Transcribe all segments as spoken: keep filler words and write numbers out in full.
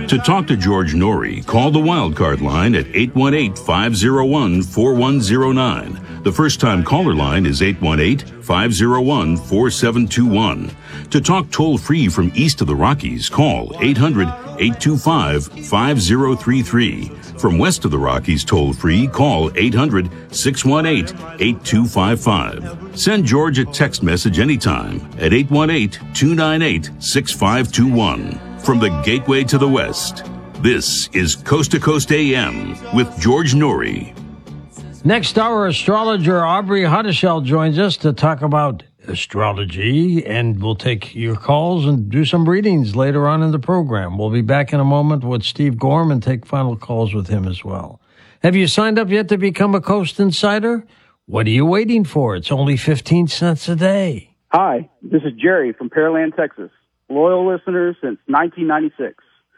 To talk to George Norrie, call the Wildcard line at eight one eight, five oh one, four one oh nine. The first-time caller line is eight one eight, five oh one, four seven two one. To talk toll-free from east of the Rockies, call eight hundred, eight two five, five oh three three. From west of the Rockies toll-free, call eight hundred, six one eight, eight two five five. Send George a text message anytime at eight one eight, two nine eight, six five two one. From the Gateway to the West, this is Coast to Coast A M with George Norrie. Next hour, astrologer Aubrey Hoddeshell joins us to talk about astrology, and we'll take your calls and do some readings later on in the program. We'll be back in a moment with Steve Gorm and take final calls with him as well. Have you signed up yet to become a Coast Insider? What are you waiting for? It's only fifteen cents a day. Hi, this is Jerry from Pearland, Texas. Loyal listener since nineteen ninety-six.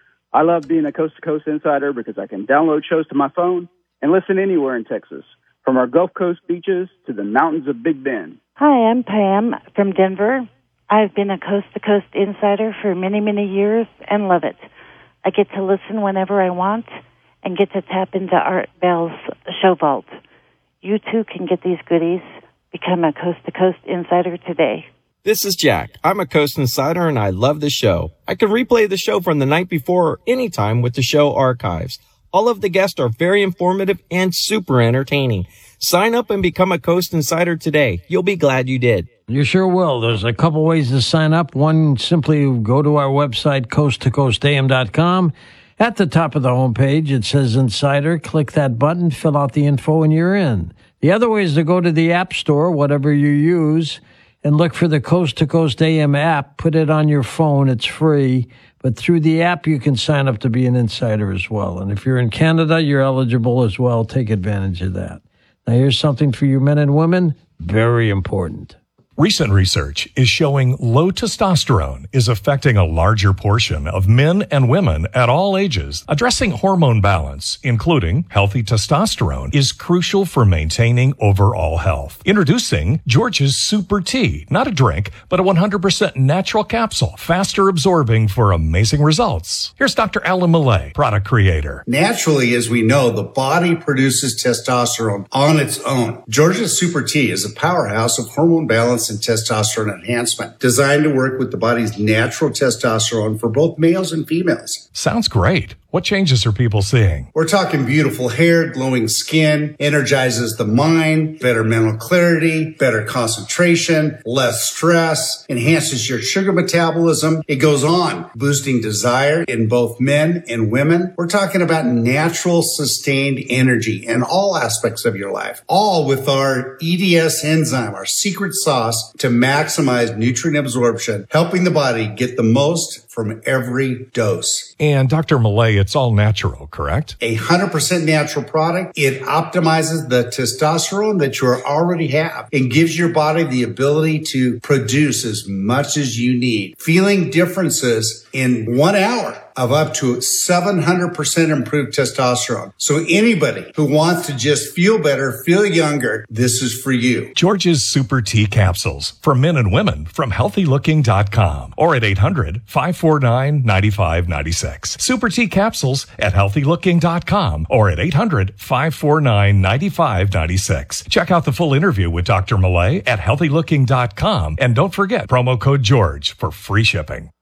I love being a Coast to Coast Insider because I can download shows to my phone and listen anywhere in Texas, from our Gulf Coast beaches to the mountains of Big Bend. Hi, I'm Pam from Denver. I've been a Coast to Coast Insider for many, many years and love it. I get to listen whenever I want and get to tap into Art Bell's show vault. You too can get these goodies. Become a Coast to Coast Insider today. This is Jack. I'm a Coast Insider and I love the show. I can replay the show from the night before or anytime with the show archives. All of the guests are very informative and super entertaining. Sign up and become a Coast Insider today. You'll be glad you did. You sure will. There's a couple ways to sign up. One, simply go to our website, coast to coast a m dot com. At the top of the homepage, it says Insider. Click that button, fill out the info, and you're in. The other way is to go to the App Store, whatever you use, and look for the Coast to Coast A M app. Put it on your phone. It's free. But through the app, you can sign up to be an insider as well. And if you're in Canada, you're eligible as well. Take advantage of that. Now, here's something for you men and women, very important. Recent research is showing low testosterone is affecting a larger portion of men and women at all ages. Addressing hormone balance, including healthy testosterone, is crucial for maintaining overall health. Introducing George's Super Tea, not a drink, but a one hundred percent natural capsule, faster absorbing for amazing results. Here's Doctor Alan Millay, product creator. Naturally, as we know, the body produces testosterone on its own. George's Super Tea is a powerhouse of hormone balance and testosterone enhancement, designed to work with the body's natural testosterone for both males and females. Sounds great. What changes are people seeing? We're talking beautiful hair, glowing skin, energizes the mind, better mental clarity, better concentration, less stress, enhances your sugar metabolism. It goes on, boosting desire in both men and women. We're talking about natural, sustained energy in all aspects of your life, all with our E D S enzyme, our secret sauce to maximize nutrient absorption, helping the body get the most from every dose. And Doctor Millay, it's all natural, correct? A one hundred percent natural product. It optimizes the testosterone that you already have and gives your body the ability to produce as much as you need. Feeling differences in one hour of up to seven hundred percent improved testosterone. So anybody who wants to just feel better, feel younger, this is for you. George's Super Tea Capsules for men and women from healthy looking dot com or at eight hundred, five four nine, nine five nine six. Super Tea Capsules at healthy looking dot com or at eight hundred, five four nine, nine five nine six. Check out the full interview with Doctor Millay at healthy looking dot com and don't forget promo code George for free shipping.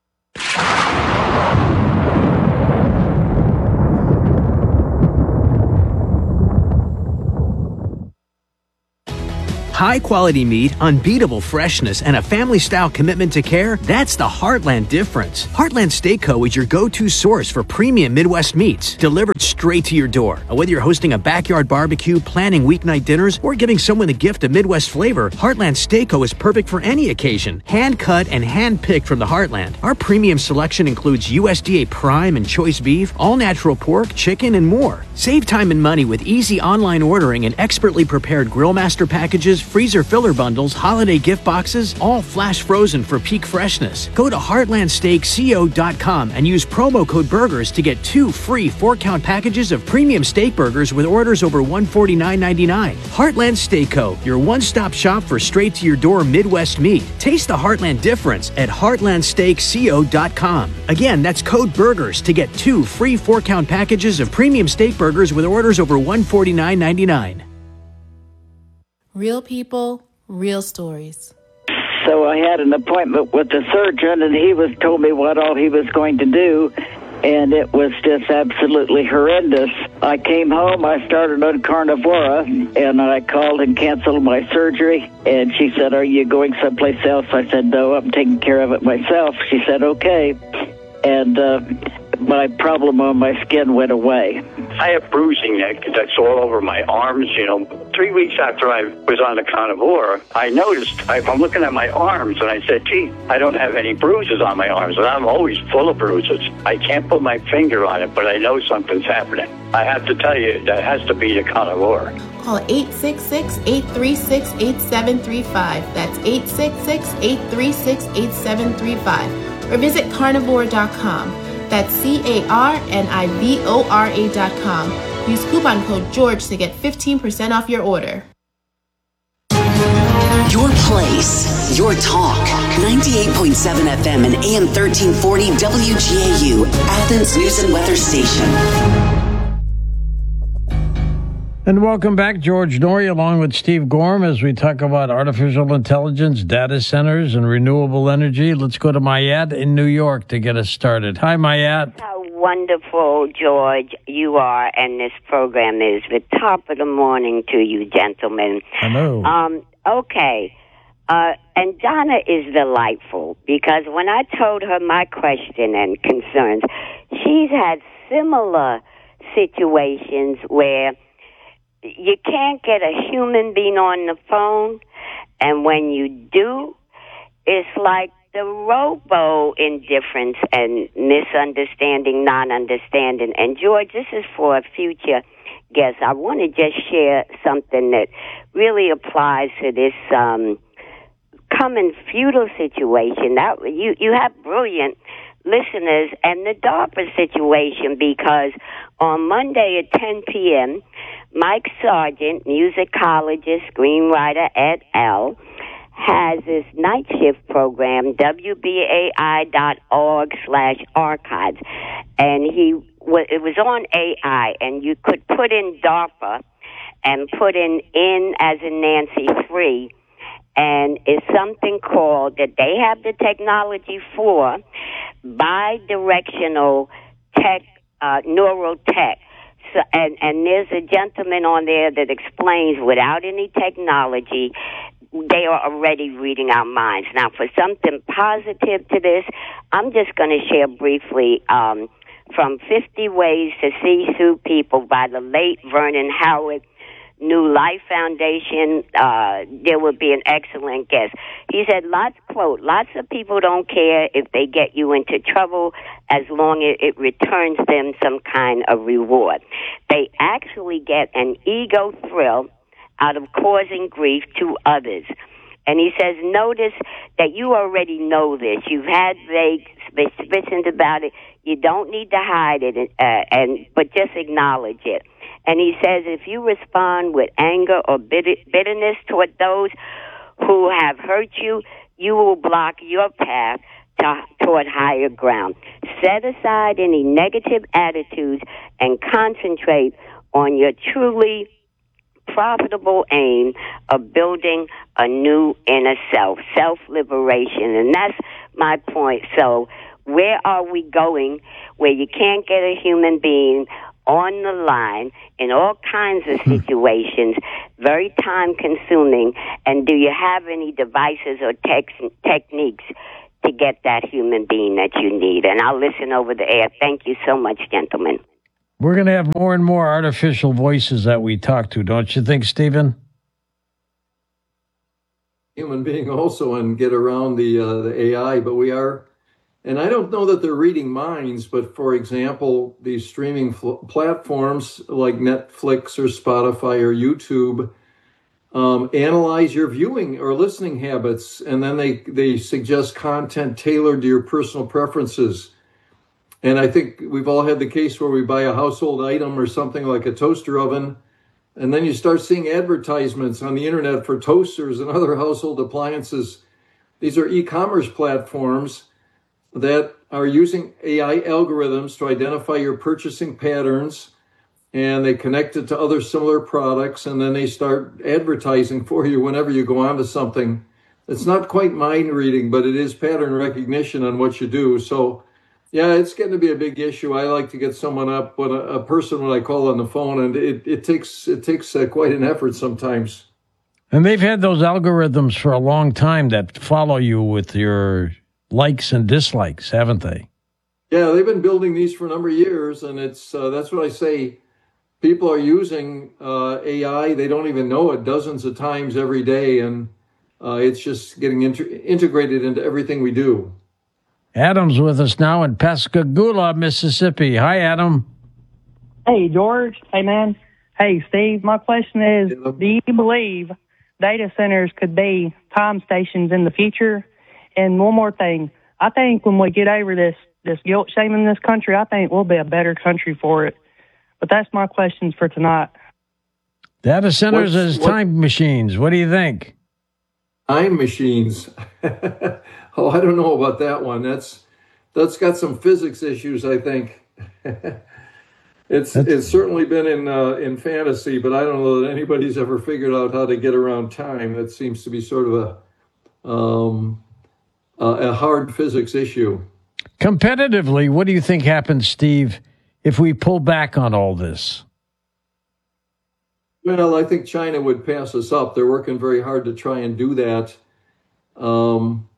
High quality meat, unbeatable freshness, and a family style commitment to care, that's the Heartland difference. Heartland Steak Co. is your go-to source for premium Midwest meats, delivered straight to your door. Whether you're hosting a backyard barbecue, planning weeknight dinners, or giving someone a gift of Midwest flavor, Heartland Steak Co. is perfect for any occasion. Hand cut and hand picked from the Heartland. Our premium selection includes U S D A prime and choice beef, all natural pork, chicken, and more. Save time and money with easy online ordering and expertly prepared grill master packages freezer filler bundles, holiday gift boxes, all flash frozen for peak freshness. Go to heartland steak co dot com and use promo code BURGERS to get two free four-count packages of premium steak burgers with orders over one hundred forty-nine ninety-nine. Heartland Steak Co., your one-stop shop for straight-to-your-door Midwest meat. Taste the Heartland difference at heartland steak co dot com. Again, that's code BURGERS to get two free four-count packages of premium steak burgers with orders over one hundred forty-nine ninety-nine. Real people, real stories. So I had an appointment with the surgeon, and he was told me what all he was going to do, and it was just absolutely horrendous. I came home, I started on Carnivora, and I called and canceled my surgery, and she said, "Are you going someplace else?" I said, "No, I'm taking care of it myself." She said, "Okay," and uh, my problem on my skin went away. I have bruising that, that's all over my arms, you know. Three weeks after I was on the Carnivora, I noticed, I, I'm looking at my arms, and I said, gee, I don't have any bruises on my arms, and I'm always full of bruises. I can't put my finger on it, but I know something's happening. I have to tell you, that has to be the Carnivora. Call eight six six, eight three six, eight seven three five. That's eight six six, eight three six, eight seven three five. Or visit carnivora dot com. That's C A R N I V O R A dot com. Use coupon code GEORGE to get fifteen percent off your order. Your place, your talk. ninety-eight point seven F M and A M thirteen forty W G A U, Athens News and Weather Station. And welcome back, George Noory, along with Steve Gorham, as we talk about artificial intelligence, data centers, and renewable energy. Let's go to Mayat in New York to get us started. Hi, Mayat. How wonderful, George, you are, and this program is. The top of the morning to you, gentlemen. Hello. Um, okay. Uh, and Donna is delightful, because when I told her my question and concerns, she's had similar situations where you can't get a human being on the phone, and when you do, it's like the robo indifference and misunderstanding, non-understanding. And George, this is for a future guest. I want to just share something that really applies to this um, coming feudal situation. That you you have brilliant listeners, and the DARPA situation, because on Monday at ten p.m., Mike Sargent, musicologist, screenwriter et al., has this night shift program, W B A I dot org slash archives. And he it was on A I, and you could put in DARPA and put in in as in Nancy free, and it's something called, that they have the technology for, bi-directional tech, uh, neural tech. So, and, and there's a gentleman on there that explains, without any technology, they are already reading our minds. Now, for something positive to this, I'm just going to share briefly um, from fifty Ways to See Through People by the late Vernon Howard, New Life Foundation. Uh, there would be an excellent guest. He said, lots, quote, lots of people don't care if they get you into trouble as long as it returns them some kind of reward. They actually get an ego thrill out of causing grief to others. And he says, notice that you already know this. You've had vague suspicions about it. You don't need to hide it, uh, and but just acknowledge it. And he says, if you respond with anger or bitter, bitterness toward those who have hurt you, you will block your path to, toward higher ground. Set aside any negative attitudes and concentrate on your truly profitable aim of building a new inner self, self-liberation. And that's my point. So where are we going where you can't get a human being on the line in all kinds of situations, very time-consuming, and do you have any devices or tex- techniques to get that human being that you need? And I'll listen over the air. Thank you so much, gentlemen. We're going to have more and more artificial voices that we talk to, don't you think, Stephen? Human being also and get around the uh, the A I, but we are, and I don't know that they're reading minds, but for example, these streaming fl- platforms like Netflix or Spotify or YouTube, um, analyze your viewing or listening habits, and then they, they suggest content tailored to your personal preferences. And I think we've all had the case where we buy a household item or something like a toaster oven, and then you start seeing advertisements on the internet for toasters and other household appliances. These are e-commerce platforms that are using A I algorithms to identify your purchasing patterns, and they connect it to other similar products, and then they start advertising for you whenever you go onto something. It's not quite mind reading, but it is pattern recognition on what you do. So, yeah, it's getting to be a big issue. I like to get someone up, when a, a person when I call on the phone, and it, it takes it takes uh, quite an effort sometimes. And they've had those algorithms for a long time that follow you with your likes and dislikes, haven't they? Yeah, they've been building these for a number of years, and it's uh, that's what I say. People are using uh, A I. They don't even know it dozens of times every day, and uh, it's just getting inter- integrated into everything we do. Adam's with us now in Pascagoula, Mississippi. Hi, Adam. Hey, George. Hey, man. Hey, Steve. My question is, yeah. do you believe data centers could be time stations in the future? And one more thing. I think when we get over this, this guilt shame in this country, I think we'll be a better country for it. But that's my questions for tonight. Data centers What's, as what, time machines. What do you think? Time machines. Oh, I don't know about that one. That's that's got some physics issues, I think. it's that's, it's certainly been in uh, in fantasy, but I don't know that anybody's ever figured out how to get around time. That seems to be sort of a um, a hard physics issue. Competitively, what do you think happens, Steve, if we pull back on all this? Well, I think China would pass us up. They're working very hard to try and do that. Um,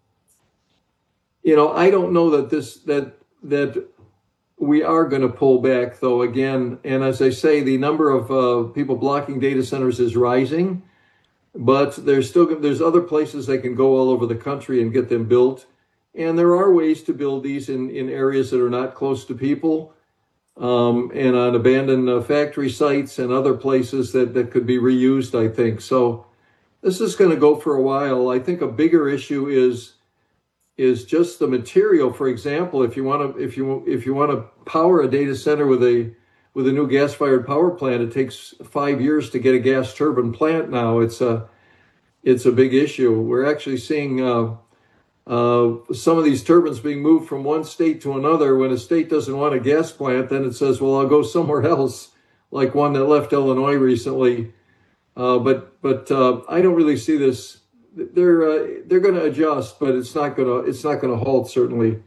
you know, I don't know that this that that we are going to pull back, though. Again, and as I say, the number of uh, people blocking data centers is rising, but there's still there's other places they can go all over the country and get them built. And there are ways to build these in, in areas that are not close to people. Um, and on abandoned uh, factory sites and other places that, that could be reused, I think. So this is going to go for a while. I think a bigger issue is is just the material. For example, if you want to if you if you want to power a data center with a with a new gas-fired power plant, it takes five years to get a gas turbine plant. Now it's a it's a big issue. We're actually seeing uh, Uh, some of these turbines being moved from one state to another. When a state doesn't want a gas plant, then it says, well, I'll go somewhere else, like one that left Illinois recently. Uh, but but uh, I don't really see this. They're uh, they're going to adjust, but it's not going to it's not going to halt, certainly.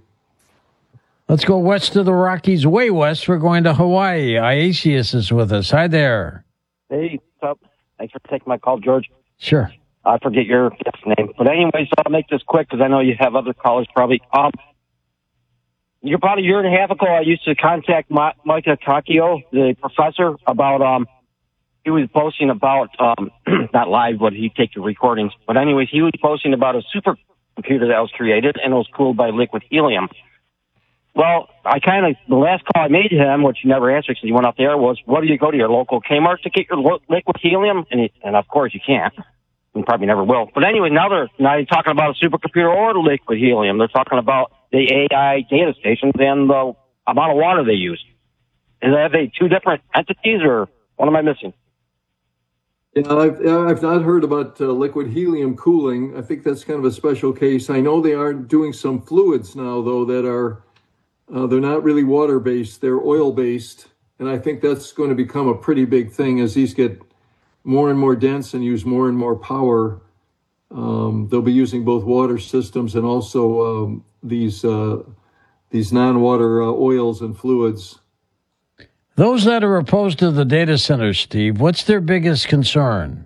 Let's go west of the Rockies, way west. We're going to Hawaii. Iasius is with us. Hi there. Hey, what's up? Thanks for taking my call, George. Sure. I forget your guest name. But anyways, I'll make this quick because I know you have other callers probably. Um, you're about a year and a half ago, I used to contact Ma- Micah Takio, the professor, about, um, he was posting about, um, not live, but he'd take the recordings. But anyways, he was posting about a supercomputer that was created, and it was cooled by liquid helium. Well, I kind of, the last call I made to him, which you never answered because he went out there, was, what do you go to your local Kmart to get your lo- liquid helium? And, he, and of course you can't. And probably never will. But anyway, now they're now they're talking about a supercomputer or liquid helium. They're talking about the A I data stations and the amount of water they use. Is that they two different entities, or what am I missing? Yeah, I've, I've not heard about uh, liquid helium cooling. I think that's kind of a special case. I know they are doing some fluids now, though, that are uh, they're not really water-based. They're oil-based. And I think that's going to become a pretty big thing as these get more and more dense and use more and more power. Um, they'll be using both water systems and also um, these uh, these non-water uh, oils and fluids. Those that are opposed to the data centers, Steve, what's their biggest concern?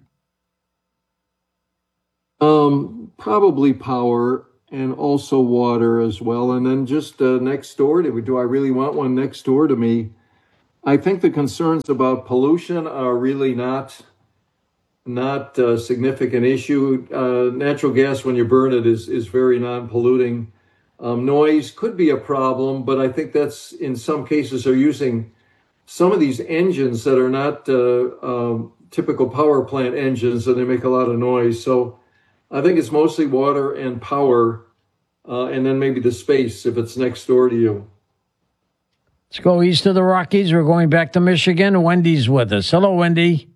Um, probably power and also water as well. And then just uh, next door to me, do I really want one next door to me? I think the concerns about pollution are really not not a significant issue. Uh, natural gas, when you burn it, is, is very non-polluting. Um, noise could be a problem, but I think that's, in some cases, are using some of these engines that are not uh, um, typical power plant engines, and they make a lot of noise. So I think it's mostly water and power, uh, and then maybe the space if it's next door to you. Let's go east of the Rockies. We're going back to Michigan. Wendy's with us. Hello, Wendy.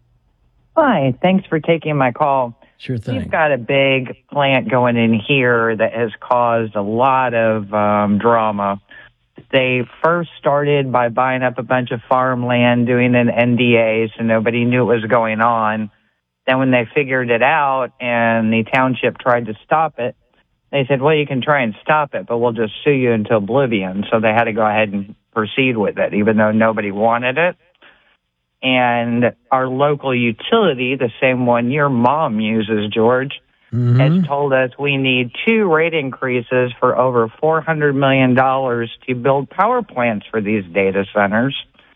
Hi, thanks for taking my call. Sure thing. We've got a big plant going in here that has caused a lot of um, drama. They first started by buying up a bunch of farmland, doing an N D A, so nobody knew what was going on. Then when they figured it out and the township tried to stop it, they said, well, you can try and stop it, but we'll just sue you into oblivion. So they had to go ahead and proceed with it, even though nobody wanted it. And our local utility, the same one your mom uses, George, mm-hmm. has told us we need two rate increases for over four hundred million dollars to build power plants for these data centers.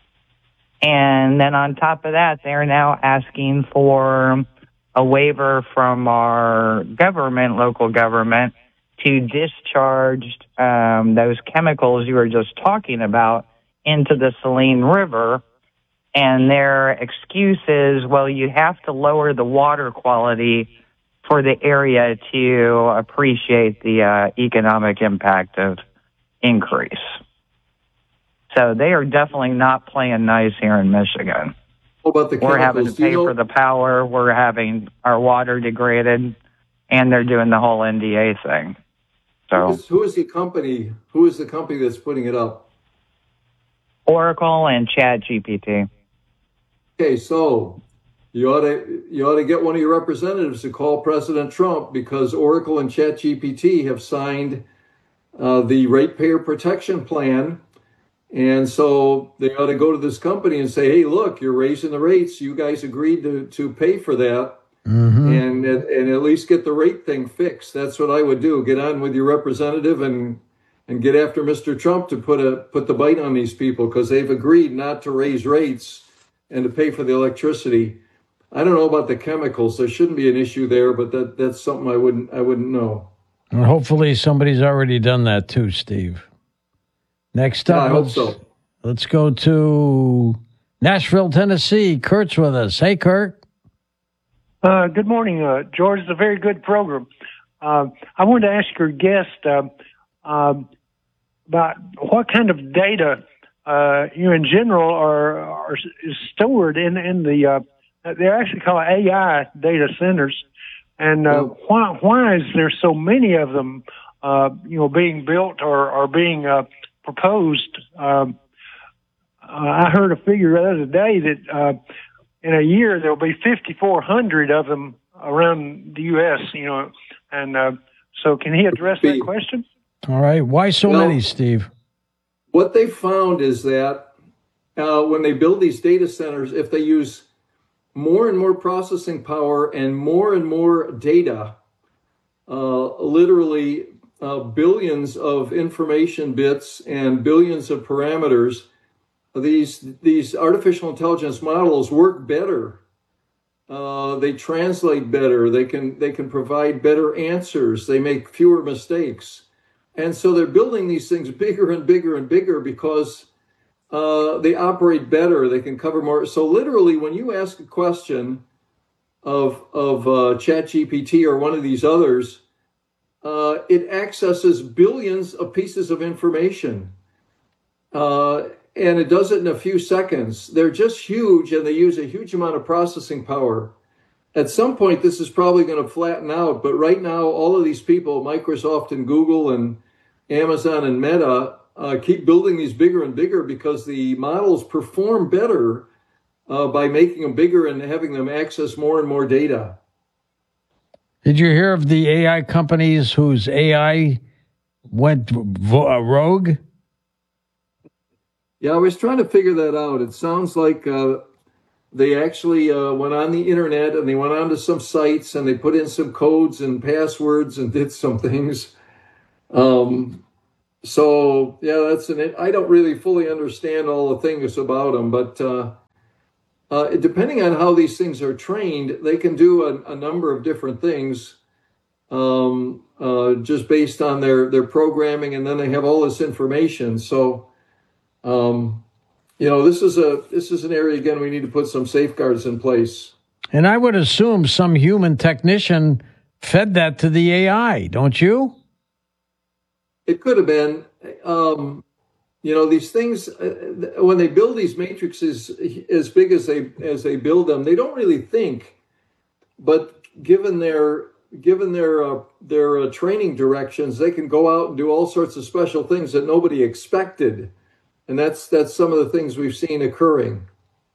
And then on top of that, they're now asking for a waiver from our government, local government, to discharge um, those chemicals you were just talking about into the Saline River. And their excuse is, well, you have to lower the water quality for the area to appreciate the uh, economic impact of increase. So they are definitely not playing nice here in Michigan. What about the We're having to chemicals? Do you pay know- for the power. We're having our water degraded, and they're doing the whole N D A thing. So Who is, who is the company? Who is the company that's putting it up? Oracle and ChatGPT. Okay, so you ought to you ought to get one of your representatives to call President Trump, because Oracle and ChatGPT have signed uh, the ratepayer protection plan, and so they ought to go to this company and say, "Hey, look, you're raising the rates. You guys agreed to to pay for that, mm-hmm. and and at least get the rate thing fixed." That's what I would do. Get on with your representative and and get after Mister Trump to put a put the bite on these people, because they've agreed not to raise rates and to pay for the electricity. I don't know about the chemicals. There shouldn't be an issue there, but that that's something I wouldn't I wouldn't know. And hopefully somebody's already done that too, Steve. Next up, Yeah, I hope let's, so. let's go to Nashville, Tennessee. Kurt's with us. Hey, Kurt. Uh, good morning, uh, George. It's a very good program. Uh, I wanted to ask your guest uh, uh, about what kind of data Uh, you know, in general, are, are is stored in in the. Uh, they're actually called A I data centers, and uh, why why is there so many of them? Uh, you know, being built or or being uh, proposed. Um, uh, I heard a figure the other day that uh, in a year there will be fifty-four hundred of them around the U S. You know, and uh, so can he address that question? All right. Why so Well, many, Steve? What they found is that uh, when they build these data centers, if they use more and more processing power and more and more data, uh, literally uh, billions of information bits and billions of parameters, these these artificial intelligence models work better. Uh, they translate better. They can they can provide better answers. They make fewer mistakes. And so they're building these things bigger and bigger and bigger because uh, they operate better. They can cover more. So literally, when you ask a question of of uh, ChatGPT or one of these others, uh, it accesses billions of pieces of information, uh, and it does it in a few seconds. They're just huge, and they use a huge amount of processing power. At some point, this is probably going to flatten out, but right now, all of these people, Microsoft and Google and Amazon and Meta, uh, keep building these bigger and bigger because the models perform better uh, by making them bigger and having them access more and more data. Did you hear of the A I companies whose A I went vo- uh, rogue? Yeah, I was trying to figure that out. It sounds like uh, they actually uh, went on the internet and they went onto some sites and they put in some codes and passwords and did some things. Um, so yeah, that's an, I don't really fully understand all the things about them, but uh, uh, depending on how these things are trained, they can do a, a number of different things um, uh, just based on their, their programming, and then they have all this information. So um, you know, this is a this is an area, again, we need to put some safeguards in place. And I would assume some human technician fed that to the A I, don't you? It could have been. Um, you know, these things, uh, when they build these matrices as big as they as they build them, they don't really think. But given their given their uh, their uh, training directions, they can go out and do all sorts of special things that nobody expected, and that's that's some of the things we've seen occurring.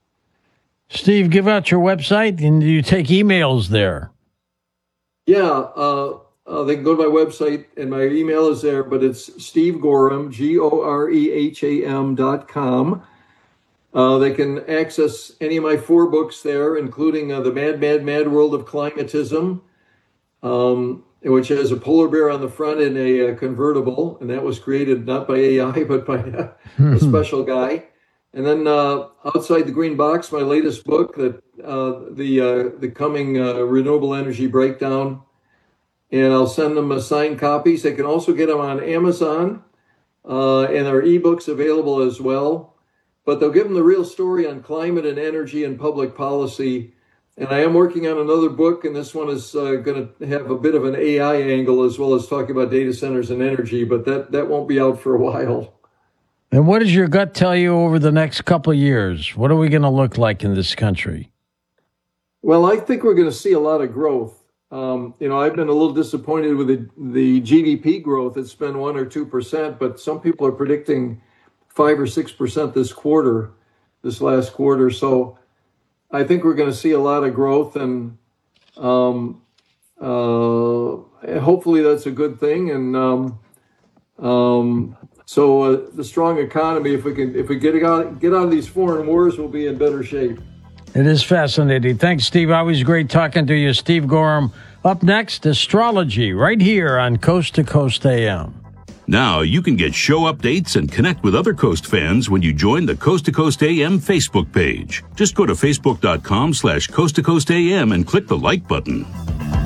Steve, give out your website, and you take emails there. Yeah, uh, uh, they can go to my website, and my email is there, but it's Steve Gorham, G O R E H A M dot com. Uh, they can access any of my four books there, including uh, The Mad, Mad, Mad World of Climatism, um, which has a polar bear on the front in a uh, convertible, and that was created not by A I, but by a, a special guy. And then uh, Outside the Green Box, my latest book, that uh, the uh, the coming uh, renewable energy breakdown, and I'll send them uh, signed copies. They can also get them on Amazon, uh, and there are ebooks available as well. But they'll give them the real story on climate and energy and public policy. And I am working on another book, and this one is uh, going to have a bit of an A I angle as well as talking about data centers and energy, but that, that won't be out for a while. And what does your gut tell you over the next couple of years? What are we going to look like in this country? Well, I think we're going to see a lot of growth. Um, you know, I've been a little disappointed with the, the G D P growth. It's been one or two percent, but some people are predicting five or six percent this quarter, this last quarter. So I think we're going to see a lot of growth, and um, uh, hopefully that's a good thing. And um, um, so uh, the strong economy, if we can, if we get out, get out of these foreign wars, we'll be in better shape. It is fascinating. Thanks, Steve. Always great talking to you, Steve Gorham. Up next, astrology, right here on Coast to Coast A M. Now you can get show updates and connect with other Coast fans when you join the Coast to Coast A M Facebook page. Just go to facebook.com slash Coast to Coast AM and click the like button.